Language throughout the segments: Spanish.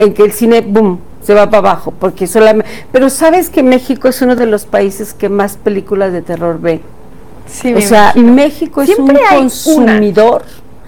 en que el cine, boom, se va para abajo, porque solamente... Pero ¿sabes que México es uno de los países que más películas de terror ve? Sí, o sea, México es un consumidor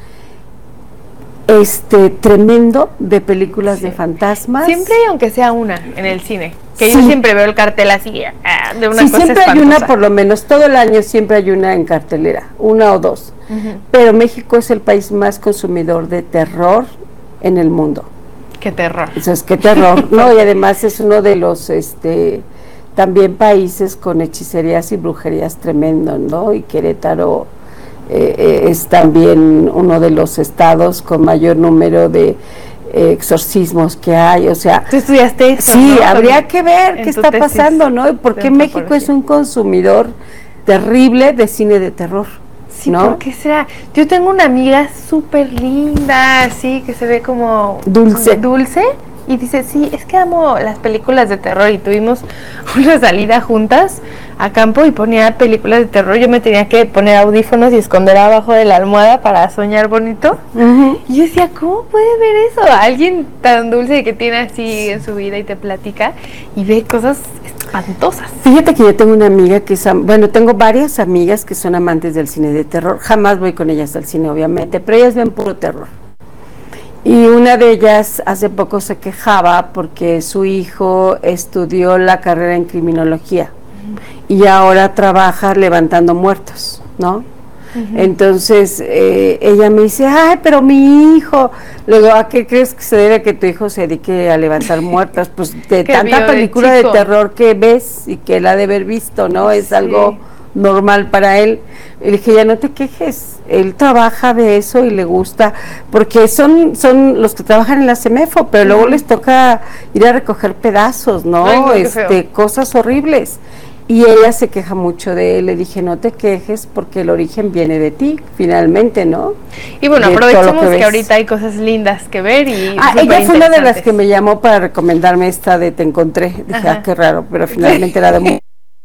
tremendo de películas de fantasmas. Siempre hay, aunque sea una, en el cine. Que yo siempre veo el cartel así, de una cosa siempre espantosa. Hay una, por lo menos, todo el año siempre hay una en cartelera, una o dos. Pero México es el país más consumidor de terror en el mundo. ¡Qué terror! Eso es, qué terror, ¿no? Y además es uno de los, también países con hechicerías y brujerías tremendo, ¿no? Y Querétaro es también uno de los estados con mayor número de exorcismos que hay, o sea... ¿Tú estudiaste eso? Sí, ¿no? habría que ver qué está pasando, ¿no? Y por qué México es un consumidor terrible de cine de terror. Sí, ¿no? ¿por qué será? Yo tengo una amiga súper linda, así, que se ve como... Dulce. Y dice, sí, es que amo las películas de terror. Y tuvimos una salida juntas a campo y ponía películas de terror. Yo me tenía que poner audífonos y esconder abajo de la almohada para soñar bonito. Y yo decía, ¿cómo puede ver eso? Alguien tan dulce que tiene así en su vida y te platica y ve cosas espantosas. Fíjate que yo tengo una amiga que es, bueno, tengo varias amigas que son amantes del cine de terror. Jamás voy con ellas al cine, obviamente, pero ellas ven puro terror. Y una de ellas hace poco se quejaba porque su hijo estudió la carrera en criminología y ahora trabaja levantando muertos, ¿no? Entonces ella me dice, ay, pero mi hijo, luego, ¿a qué crees que se debe que tu hijo se dedique a levantar muertos? Pues de tanta película de terror que ves y que él ha de haber visto, ¿no? Es algo normal para él. Le dije, ya no te quejes, él trabaja de eso y le gusta, porque son los que trabajan en la CEMEFO, pero luego les toca ir a recoger pedazos, ¿no? Cosas horribles. Y ella se queja mucho de él. Le dije, no te quejes porque el origen viene de ti, finalmente, ¿no? Y bueno, aprovechemos que ahorita hay cosas lindas que ver y ella fue una de las que me llamó para recomendarme esta de Te Encontré. Dije, qué raro, pero finalmente era de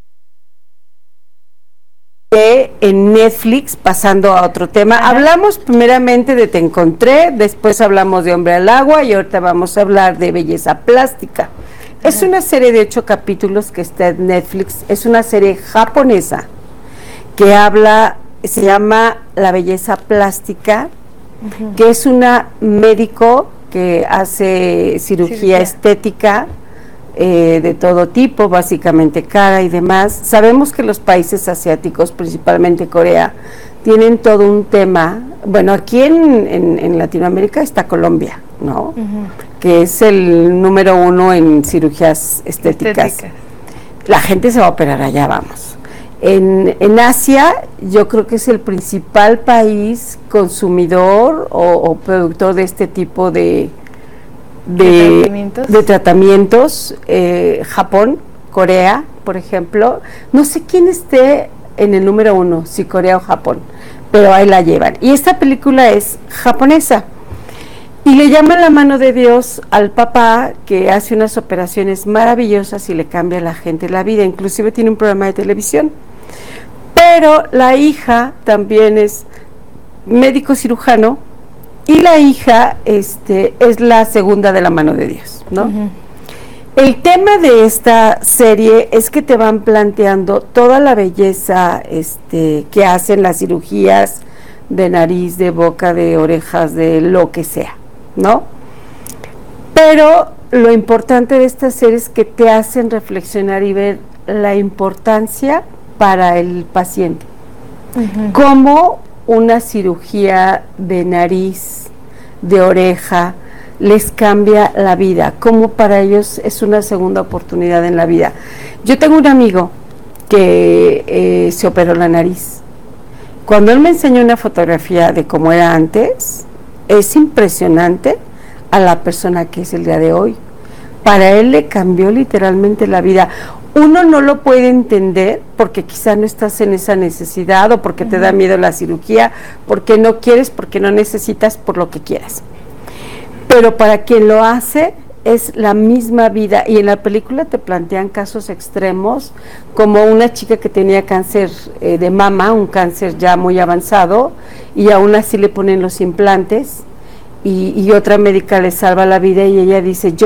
en Netflix, pasando a otro tema. Hablamos primeramente de Te Encontré, después hablamos de Hombre al Agua y ahorita vamos a hablar de Belleza Plástica. Es una serie de 8 capítulos que está en Netflix, es una serie japonesa que se llama La Belleza Plástica, que es una médico que hace cirugía estética de todo tipo, básicamente cara y demás. Sabemos que los países asiáticos, principalmente Corea, tienen todo un tema. Bueno, aquí en Latinoamérica está Colombia, ¿no? Que es el número 1 en cirugías estéticas. La gente se va a operar allá, vamos. En Asia, yo creo que es el principal país consumidor o productor de este tipo de tratamientos. Japón, Corea, por ejemplo. No sé quién esté en el número 1, si Corea o Japón, pero ahí la llevan. Y esta película es japonesa. Y le llama la mano de Dios al papá, que hace unas operaciones maravillosas y le cambia a la gente la vida. Inclusive tiene un programa de televisión. Pero la hija también es médico cirujano y la hija es la segunda de la mano de Dios, ¿no? El tema de esta serie es que te van planteando toda la belleza que hacen las cirugías de nariz, de boca, de orejas, de lo que sea, ¿no? Pero lo importante de esta serie es que te hacen reflexionar y ver la importancia para el paciente. Cómo una cirugía de nariz, de oreja, les cambia la vida, cómo para ellos es una segunda oportunidad en la vida. Yo tengo un amigo que se operó la nariz. Cuando él me enseñó una fotografía de cómo era antes, es impresionante a la persona que es el día de hoy. Para él le cambió literalmente la vida. Uno no lo puede entender porque quizá no estás en esa necesidad o porque te da miedo la cirugía, porque no quieres, porque no necesitas, por lo que quieras. Pero para quien lo hace es la misma vida, y en la película te plantean casos extremos, como una chica que tenía cáncer de mama, un cáncer ya muy avanzado, y aún así le ponen los implantes y otra médica le salva la vida y ella dice, yo